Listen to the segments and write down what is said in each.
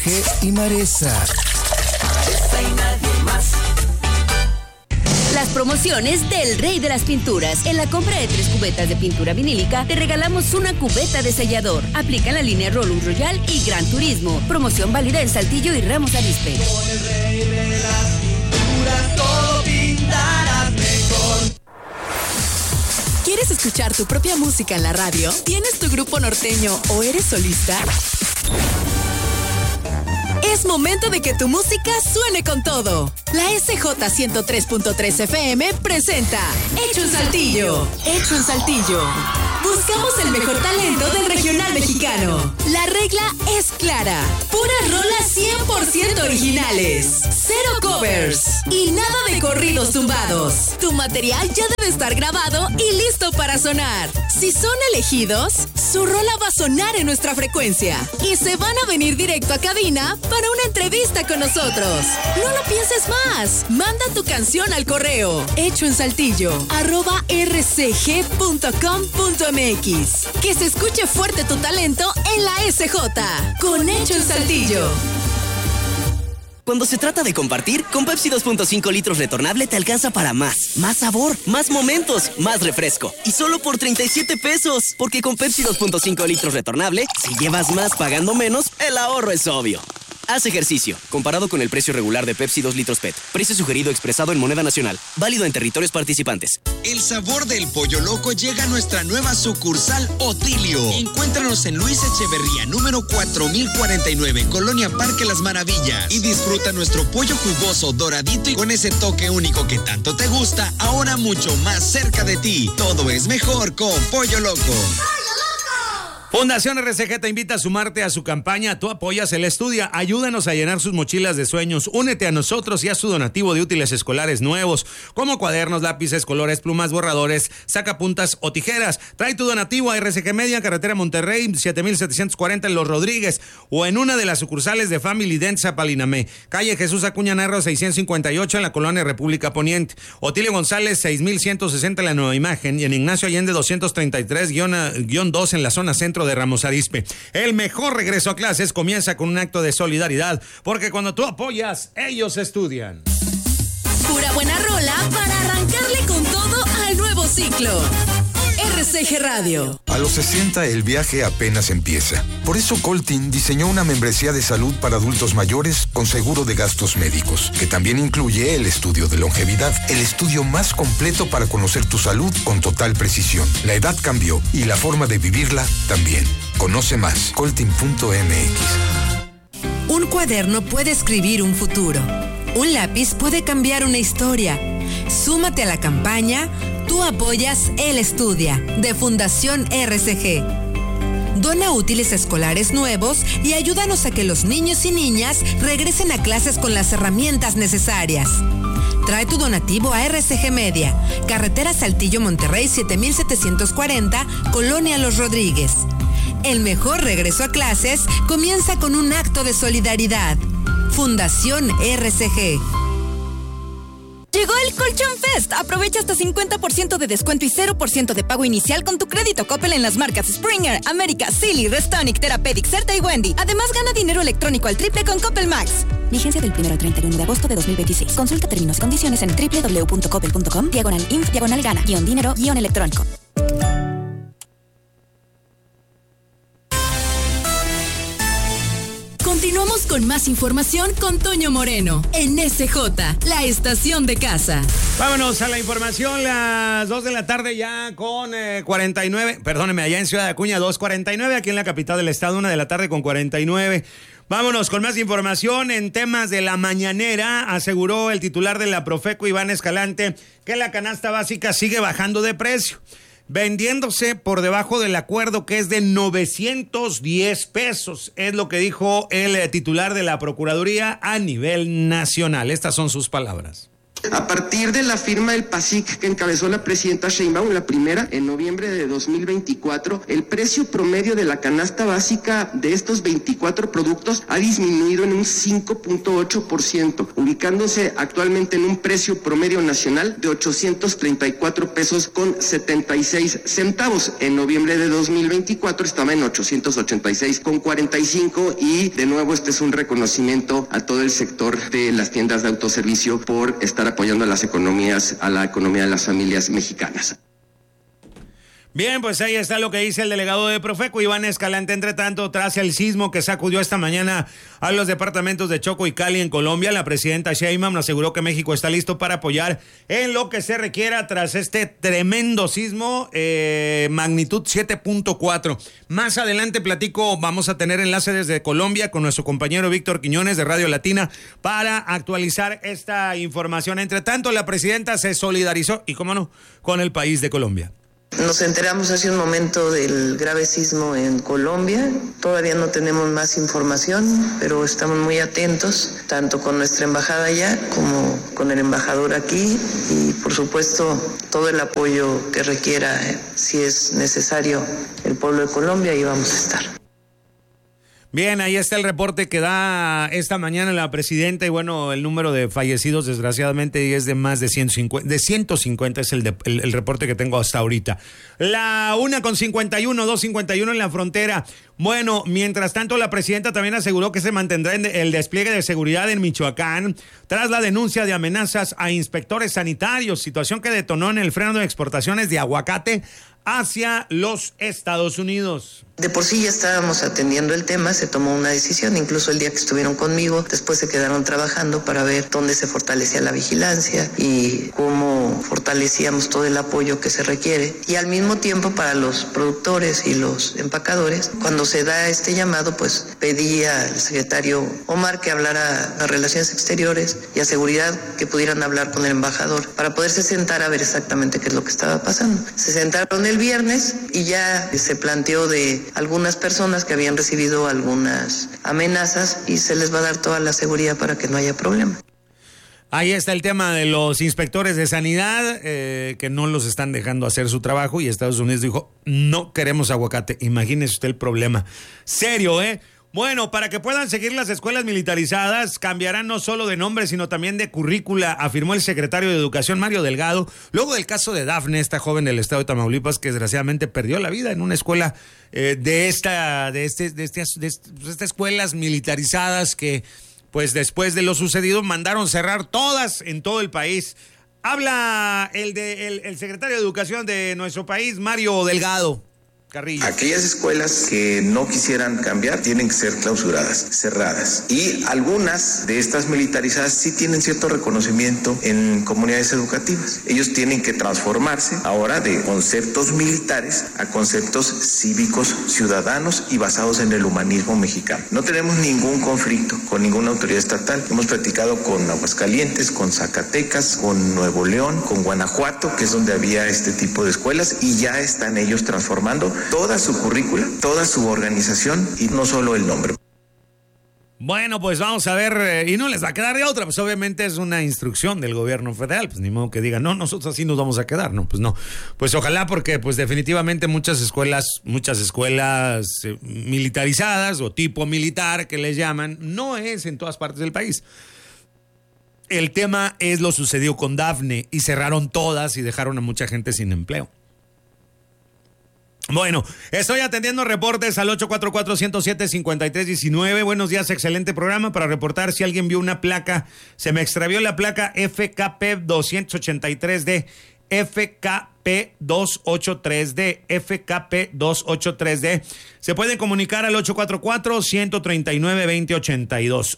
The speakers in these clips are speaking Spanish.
y Maresa. Maresa y nadie más. Las promociones del Rey de las Pinturas. En la compra de 3 cubetas de pintura vinílica, te regalamos una cubeta de sellador. Aplica en la línea Rolum Royal y Gran Turismo. Promoción válida en Saltillo y Ramos Arizpe. Con el Rey de las Pinturas todo pintarás mejor. ¿Quieres escuchar tu propia música en la radio? ¿Tienes tu grupo norteño o eres solista? Es momento de que tu música suene con todo. La SJ 103.3 FM presenta Hecho en Saltillo. Hecho en Saltillo. Buscamos el mejor talento del regional mexicano. La regla es clara. Puras rolas 100% originales. Cero covers. Y nada de corridos tumbados. Tu material ya debe estar grabado y listo para sonar. Si son elegidos, su rola va a sonar en nuestra frecuencia. Y se van a venir directo a cabina para una entrevista con nosotros. No lo pienses más. Manda tu canción al correo hechoensaltillo@rcg.com.mx. Que se escuche fuerte tu talento en la SJ. Con Hecho en Saltillo. Cuando se trata de compartir, con Pepsi 2.5 litros retornable te alcanza para más. Más sabor, más momentos, más refresco. Y solo por 37 pesos. Porque con Pepsi 2.5 litros retornable, si llevas más pagando menos, el ahorro es obvio. Haz ejercicio. Comparado con el precio regular de Pepsi 2 litros PET. Precio sugerido expresado en moneda nacional. Válido en territorios participantes. El sabor del pollo loco llega a nuestra nueva sucursal Otilio. Encuéntranos en Luis Echeverría, número 4049, Colonia Parque Las Maravillas. Y disfruta nuestro pollo jugoso, doradito y con ese toque único que tanto te gusta, ahora mucho más cerca de ti. Todo es mejor con Pollo Loco. Fundación RCG te invita a sumarte a su campaña Tú apoyas el estudia. Ayúdanos a llenar sus mochilas de sueños. Únete a nosotros y haz tu donativo de útiles escolares nuevos, como cuadernos, lápices, colores, plumas, borradores, sacapuntas o tijeras. Trae tu donativo a RCG Media, carretera Monterrey, 7740 en Los Rodríguez, o en una de las sucursales de Family Dent Zapalinamé, calle Jesús Acuña Narro 658 en la colonia República Poniente. Otilio González 6160 en la Nueva Imagen, y en Ignacio Allende 233-2 en la zona centro de Ramos Arizpe. El mejor regreso a clases comienza con un acto de solidaridad, porque cuando tú apoyas, ellos estudian. Pura buena rola para arrancarle con todo al nuevo ciclo. RCG Radio. A los 60 el viaje apenas empieza. Por eso Coltin diseñó una membresía de salud para adultos mayores con seguro de gastos médicos, que también incluye el estudio de longevidad, el estudio más completo para conocer tu salud con total precisión. La edad cambió y la forma de vivirla también. Conoce más, coltin.mx. Un cuaderno puede escribir un futuro. Un lápiz puede cambiar una historia. Súmate a la campaña Tú apoyas El Estudia, de Fundación RCG. Dona útiles escolares nuevos y ayúdanos a que los niños y niñas regresen a clases con las herramientas necesarias. Trae tu donativo a RCG Media, carretera Saltillo Monterrey 7740, Colonia Los Rodríguez. El mejor regreso a clases comienza con un acto de solidaridad. Fundación RCG. Llegó el Colchón Fest. Aprovecha hasta 50% de descuento y 0% de pago inicial con tu crédito Coppel en las marcas Springer, América, Silly, Restonic, Therapeutic, Certa y Wendy. Además, gana dinero electrónico al triple con Coppel Max. Vigencia del 1 al 31 de agosto de 2026. Consulta términos y condiciones en www.coppel.com/inf/gana-dinero-electrónico. Continuamos con más información con Toño Moreno en SJ, la estación de casa. Vámonos a la información, las 2 de la tarde ya con 49, perdóneme, allá en Ciudad Acuña 2:49, aquí en la capital del estado 1 de la tarde con 49. Vámonos con más información en temas de la mañanera. Aseguró el titular de la Profeco, Iván Escalante, que la canasta básica sigue bajando de precio, vendiéndose por debajo del acuerdo, que es de 910 pesos. Es lo que dijo el titular de la Procuraduría a nivel nacional. Estas son sus palabras. A partir de la firma del PASIC que encabezó la presidenta Sheinbaum, la primera, en noviembre de 2024, el precio promedio de la canasta básica de estos 24 productos ha disminuido en un 5.8%, ubicándose actualmente en un precio promedio nacional de 834 pesos con 76 centavos. En noviembre de 2024 estaba en 886 con 45 y de nuevo este es un reconocimiento a todo el sector de las tiendas de autoservicio por estar apoyando a la economía de las familias mexicanas. Bien, pues ahí está lo que dice el delegado de Profeco, Iván Escalante. Entre tanto, tras el sismo que sacudió esta mañana a los departamentos de Choco y Cali en Colombia, la presidenta Sheinbaum aseguró que México está listo para apoyar en lo que se requiera tras este tremendo sismo, magnitud 7.4. Más adelante vamos a tener enlace desde Colombia con nuestro compañero Víctor Quiñones de Radio Latina para actualizar esta información. Entre tanto, la presidenta se solidarizó, y cómo no, con el país de Colombia. Nos enteramos hace un momento del grave sismo en Colombia. Todavía no tenemos más información, pero estamos muy atentos, tanto con nuestra embajada allá como con el embajador aquí. Y por supuesto, todo el apoyo que requiera, si es necesario, el pueblo de Colombia, ahí vamos a estar. Bien, ahí está el reporte que da esta mañana la presidenta y bueno, el número de fallecidos desgraciadamente es de más de 150 es el reporte que tengo hasta ahorita. La 1:51, 2:51 en la frontera. Bueno, mientras tanto la presidenta también aseguró que se mantendrá el despliegue de seguridad en Michoacán tras la denuncia de amenazas a inspectores sanitarios, situación que detonó en el freno de exportaciones de aguacate hacia los Estados Unidos. De por sí ya estábamos atendiendo el tema, se tomó una decisión, incluso el día que estuvieron conmigo, después se quedaron trabajando para ver dónde se fortalecía la vigilancia y cómo fortalecíamos todo el apoyo que se requiere. Y al mismo tiempo para los productores y los empacadores, cuando se da este llamado, pues pedí al secretario Omar que hablara a Relaciones Exteriores y a Seguridad que pudieran hablar con el embajador para poderse sentar a ver exactamente qué es lo que estaba pasando. Se sentaron el viernes y ya se planteó de algunas personas que habían recibido algunas amenazas y se les va a dar toda la seguridad para que no haya problema. Ahí está el tema de los inspectores de sanidad que no los están dejando hacer su trabajo y Estados Unidos dijo, no queremos aguacate. Imagínese usted el problema. Serio, ¿eh? Bueno, para que puedan seguir las escuelas militarizadas, cambiarán no solo de nombre, sino también de currícula, afirmó el secretario de Educación, Mario Delgado, luego del caso de Dafne, esta joven del estado de Tamaulipas, que desgraciadamente perdió la vida en una escuela de estas escuelas militarizadas que, pues después de lo sucedido, mandaron cerrar todas en todo el país. Habla el secretario de Educación de nuestro país, Mario Delgado. Carrillo. Aquellas escuelas que no quisieran cambiar tienen que ser clausuradas, cerradas. Y algunas de estas militarizadas sí tienen cierto reconocimiento en comunidades educativas. Ellos tienen que transformarse ahora de conceptos militares a conceptos cívicos, ciudadanos y basados en el humanismo mexicano. No tenemos ningún conflicto con ninguna autoridad estatal. Hemos platicado con Aguascalientes, con Zacatecas, con Nuevo León, con Guanajuato, que es donde había este tipo de escuelas, y ya están ellos transformando toda su currícula, toda su organización y no solo el nombre. Bueno, pues vamos a ver, y no les va a quedar de otra, pues obviamente es una instrucción del gobierno federal, pues ni modo que digan, no, nosotros así nos vamos a quedar, no, pues no. Pues ojalá porque pues definitivamente muchas escuelas militarizadas o tipo militar que les llaman, no es en todas partes del país. El tema es lo sucedió con Dafne y cerraron todas y dejaron a mucha gente sin empleo. Bueno, estoy atendiendo reportes al 844-107-5319. Buenos días, excelente programa para reportar si alguien vio una placa. Se me extravió la placa FKP 283D. FKP 283D. FKP 283D. Se pueden comunicar al 844-139-2082.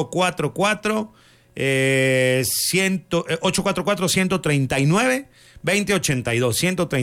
844-139 2082,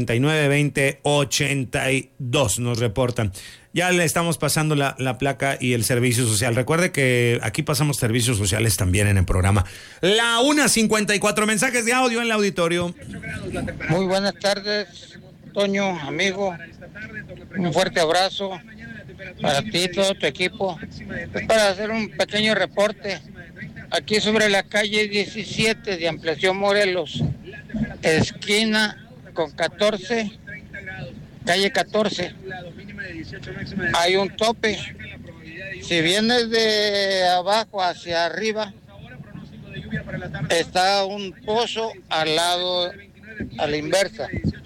139-2082 nos reportan. Ya le estamos pasando la placa y el servicio social. Recuerde que aquí pasamos servicios sociales también en el programa. La 1:54, mensajes de audio en el auditorio. Muy buenas tardes, Toño, amigo. Un fuerte abrazo para ti y todo tu equipo. Es para hacer un pequeño reporte. aquí sobre la calle 17 de Ampliación Morelos, esquina con 14, calle 14. Hay un tope. Si vienes de abajo hacia arriba, está un pozo al lado, a la inversa.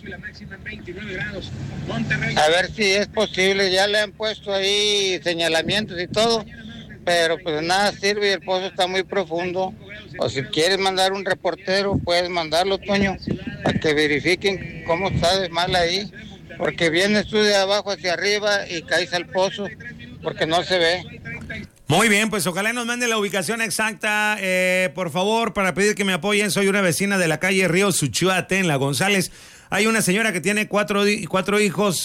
A ver si es posible, ya le han puesto ahí señalamientos y todo, pero pues nada sirve y el pozo está muy profundo. O si quieres mandar un reportero, puedes mandarlo, Toño, para que verifiquen cómo está de mal ahí, porque vienes tú de abajo hacia arriba y caes al pozo, porque no se ve. Muy bien, pues ojalá nos mande la ubicación exacta, por favor, para pedir que me apoyen. Soy una vecina de la calle Río Suchuate, en La González. Hay una señora que tiene cuatro hijos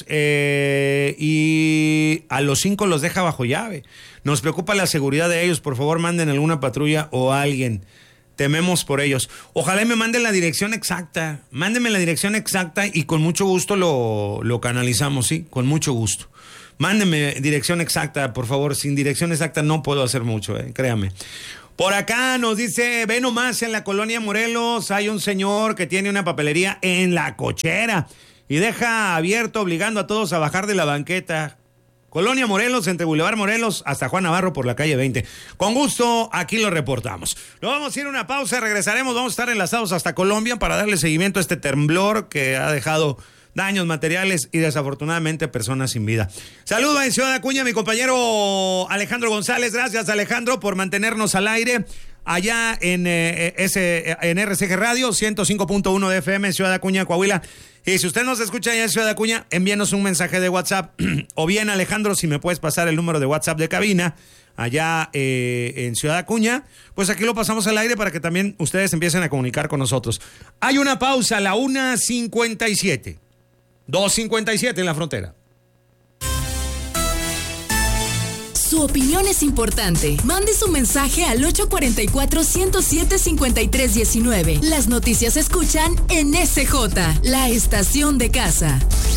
y a los 5 los deja bajo llave. Nos preocupa la seguridad de ellos. Por favor, manden alguna patrulla o alguien. Tememos por ellos. Ojalá me manden la dirección exacta. Mándenme la dirección exacta y con mucho gusto lo canalizamos, ¿sí? Con mucho gusto. Mándenme dirección exacta, por favor. Sin dirección exacta no puedo hacer mucho, créame. Por acá nos dice, ve nomás, en la colonia Morelos hay un señor que tiene una papelería en la cochera y deja abierto obligando a todos a bajar de la banqueta. Colonia Morelos, entre Boulevard Morelos hasta Juan Navarro por la calle 20. Con gusto, aquí lo reportamos. Nos vamos a ir a una pausa, regresaremos, vamos a estar enlazados hasta Colombia para darle seguimiento a este temblor que ha dejado daños materiales y desafortunadamente personas sin vida. Saludo en Ciudad Acuña, mi compañero Alejandro González. Gracias, Alejandro, por mantenernos al aire allá en RCG Radio 105.1 de FM en Ciudad Acuña, Coahuila. Y si usted nos escucha allá en Ciudad Acuña, envíenos un mensaje de WhatsApp. O bien, Alejandro, si me puedes pasar el número de WhatsApp de cabina allá en Ciudad Acuña, pues aquí lo pasamos al aire para que también ustedes empiecen a comunicar con nosotros. Hay una pausa, la 1:57. 2:57 en la frontera. Su opinión es importante. Mande su mensaje al 844-107-5319. Las noticias se escuchan en SJ, la estación de casa.